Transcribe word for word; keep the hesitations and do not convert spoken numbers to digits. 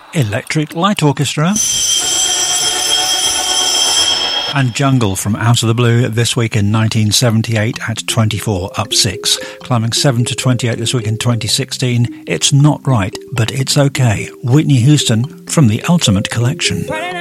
Electric Light Orchestra. And Jungle from Out of the Blue this week in nineteen seventy-eight at twenty-four, up six. Climbing seven to twenty-eight this week in twenty sixteen. It's Not Right, But It's Okay. Whitney Houston from the Ultimate Collection. Running